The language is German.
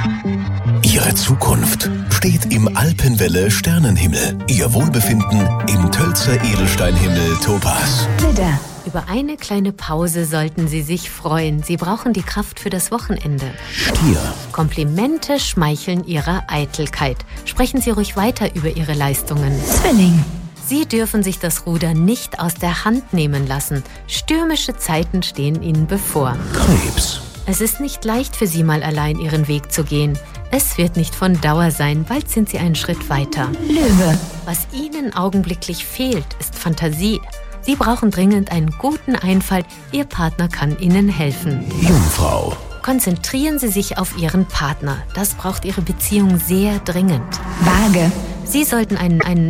Ihre Zukunft steht im Alpenwelle Sternenhimmel. Ihr Wohlbefinden im Tölzer Edelsteinhimmel Topaz. Widder. Über eine kleine Pause sollten Sie sich freuen. Sie brauchen die Kraft für das Wochenende. Stier. Komplimente schmeicheln Ihrer Eitelkeit. Sprechen Sie ruhig weiter über Ihre Leistungen. Zwilling. Sie dürfen sich das Ruder nicht aus der Hand nehmen lassen. Stürmische Zeiten stehen Ihnen bevor. Krebs. Es ist nicht leicht für Sie, mal allein Ihren Weg zu gehen. Es wird nicht von Dauer sein, bald sind Sie einen Schritt weiter. Löwe. Was Ihnen augenblicklich fehlt, ist Fantasie. Sie brauchen dringend einen guten Einfall. Ihr Partner kann Ihnen helfen. Jungfrau. Konzentrieren Sie sich auf Ihren Partner. Das braucht Ihre Beziehung sehr dringend. Waage. Sie sollten einen